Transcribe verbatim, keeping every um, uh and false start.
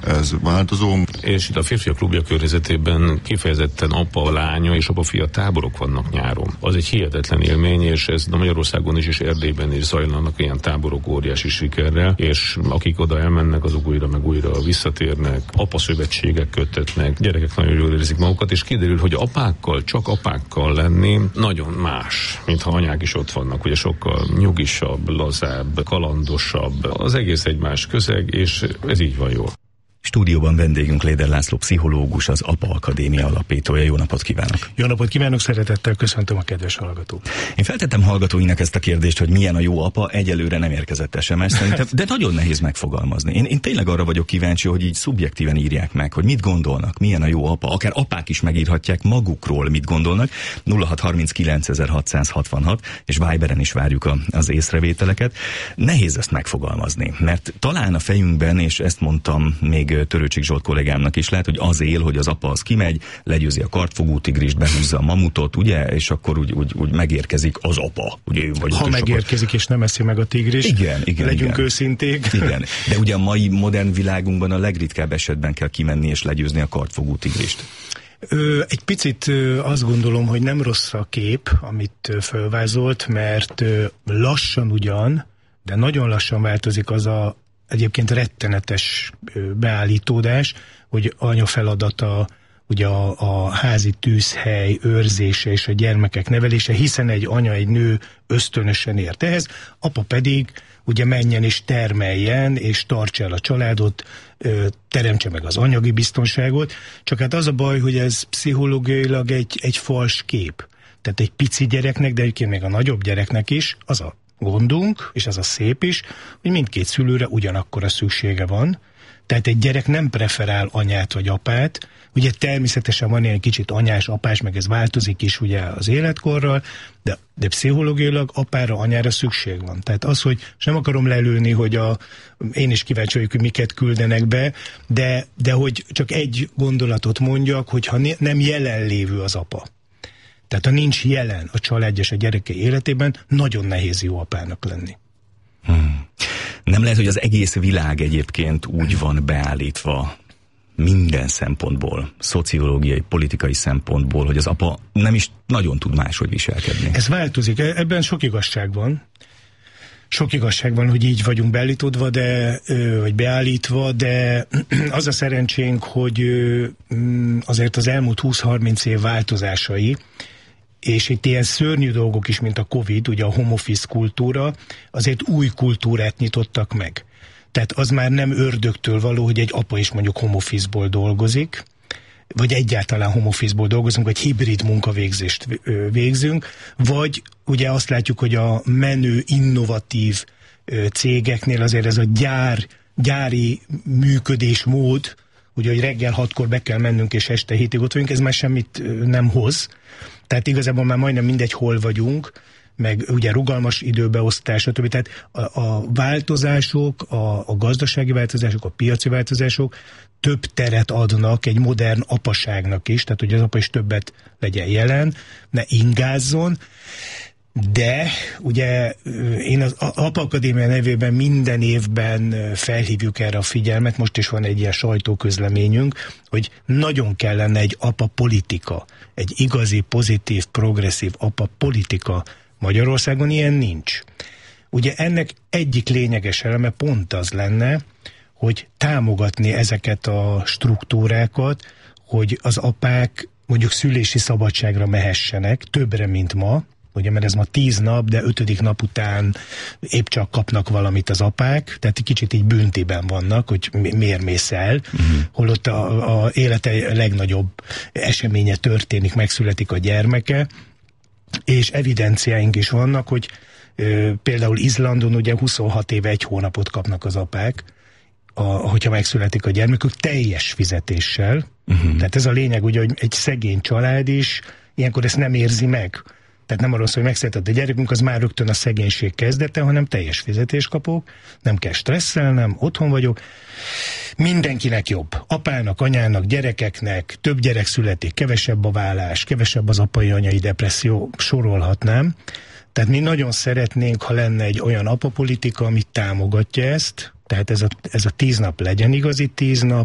ez változó. És itt a Férfiak Klubja környezetében kifejezetten apa, lánya és apa-fia táborok vannak nyáron. Az egy hihetetlen élmény, és ez Magyarországon is és Erdélyben is zajlanak ilyen táborok óriási sikerrel, és akik oda elmennek, azok újra meg újra visszatérnek, apa-szövetségek köttetnek, gyerekek nagyon jól érzik magukat, és kiderül, hogy apákkal, csak apákkal lenni nagyon más, mintha anyák is ott vannak, ugye sokkal nyugisabb, lazább, kalandosabb, az egész egy más közeg, és ez így van jól. Stúdióban vendégünk Léder László pszichológus, az Apa Akadémia alapítója. Jó napot kívánok! Jó napot kívánok, szeretettel köszöntöm a kedves hallgatót. Én feltettem hallgatóinak ezt a kérdést, hogy milyen a jó apa, egyelőre nem érkezett es em es szerintem, de nagyon nehéz megfogalmazni. Én, én tényleg arra vagyok kíváncsi, hogy így szubjektíven írják meg, hogy mit gondolnak, milyen a jó apa, akár apák is megírhatják magukról, mit gondolnak. nulla hat harminckilenc ezerhatszázhatvanhat, és Viberen is várjuk a, az észrevételeket. Nehéz ezt megfogalmazni, mert talán a fejünkben, és ezt mondtam még Törőcsik Zsolt kollégámnak is, lehet, hogy az él, hogy az apa az kimegy, legyőzi a kardfogó tigrist, behúzza a mamutot, ugye, és akkor úgy, úgy, úgy megérkezik az apa. Ugye, vagy ha megérkezik, akkor... és nem eszi meg a tigrist, igen, igen, legyünk igen. őszinték. Igen, de ugye a mai modern világunkban a legritkább esetben kell kimenni és legyőzni a kardfogó tigrist. Ö, egy picit ö, azt gondolom, hogy nem rossz a kép, amit ö, fölvázolt, mert ö, lassan ugyan, de nagyon lassan változik az a egyébként rettenetes beállítódás, hogy anya feladata ugye a, a házi tűzhely őrzése és a gyermekek nevelése, hiszen egy anya, egy nő ösztönösen ért ehhez, apa pedig ugye menjen és termeljen, és tartsa el a családot, teremtse meg az anyagi biztonságot, csak hát az a baj, hogy ez pszichológiailag egy, egy fals kép. Tehát egy pici gyereknek, de egyébként még a nagyobb gyereknek is az a gondunk, és ez a szép is, hogy mindkét szülőre ugyanakkor a szüksége van. Tehát egy gyerek nem preferál anyát vagy apát. Ugye természetesen van ilyen kicsit anyás, apás, meg ez változik is ugye az életkorral, de, de pszichológiailag apára, anyára szükség van. Tehát az, hogy és nem akarom lelőni, hogy a, én is kíváncsi vagyok, hogy miket küldenek be, de, de hogy csak egy gondolatot mondjak, hogyha ne, nem jelenlévő az apa. Tehát ha nincs jelen a család és a gyereke életében, nagyon nehéz jó apának lenni. Hmm. Nem lehet, hogy az egész világ egyébként úgy van beállítva minden szempontból, szociológiai, politikai szempontból, hogy az apa nem is nagyon tud máshogy viselkedni. Ez változik. Ebben sok igazság van. Sok igazság van, hogy így vagyunk beállítódva, de, vagy beállítva, de az a szerencsénk, hogy azért az elmúlt húsz-harminc év változásai, és itt ilyen szörnyű dolgok is, mint a Covid, ugye a home office kultúra, azért új kultúrát nyitottak meg. Tehát az már nem ördögtől való, hogy egy apa is mondjuk home office-ból dolgozik, vagy egyáltalán home office-ból dolgozunk, vagy hibrid munkavégzést végzünk, vagy ugye azt látjuk, hogy a menő, innovatív cégeknél azért ez a gyár, gyári működésmód, ugye, hogy reggel hatkor be kell mennünk, és este hétig ott vagyunk, ez már semmit nem hoz. Tehát igazából már majdnem mindegy, hol vagyunk, meg ugye rugalmas időbeosztás, stb. Tehát a, a változások, a, a gazdasági változások, a piaci változások több teret adnak egy modern apaságnak is, tehát hogy az apa is többet legyen jelen, ne ingázzon, de ugye én az Apa Akadémia nevében minden évben felhívjuk erre a figyelmet, most is van egy ilyen sajtóközleményünk, hogy nagyon kellene egy apa politika, egy igazi, pozitív, progresszív apa politika. Magyarországon ilyen nincs. Ugye ennek egyik lényeges eleme pont az lenne, hogy támogatni ezeket a struktúrákat, hogy az apák mondjuk szülési szabadságra mehessenek, többre, mint ma, ugye, mert ez ma tíz nap, de ötödik nap után épp csak kapnak valamit az apák, tehát kicsit így büntiben vannak, hogy miért mész el, uh-huh. holott a, a élete legnagyobb eseménye történik, megszületik a gyermeke, és evidenciáink is vannak, hogy ö, például Izlandon ugye huszonhat éve egy hónapot kapnak az apák, a, hogyha megszületik a gyermekük, teljes fizetéssel. Uh-huh. Tehát ez a lényeg, ugye, hogy egy szegény család is ilyenkor ezt nem érzi meg. Tehát nem arról szól, hogy megszületett a gyerekünk, az már rögtön a szegénység kezdete, hanem teljes fizetést kapok, nem kell stresszelnem, otthon vagyok. Mindenkinek jobb. Apának, anyának, gyerekeknek, több gyerek születik, kevesebb a vállás, kevesebb az apai-anyai depresszió, sorolhatnám. Tehát mi nagyon szeretnénk, ha lenne egy olyan apapolitika, ami támogatja ezt, tehát ez a, ez a tíz nap legyen igazi tíz nap,